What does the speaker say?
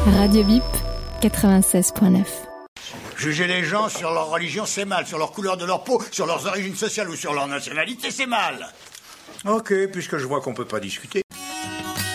Radio Bip 96.9. Juger les gens sur leur religion, c'est mal. Sur leur couleur de leur peau, sur leurs origines sociales ou sur leur nationalité, c'est mal. Ok, puisque je vois qu'on peut pas discuter.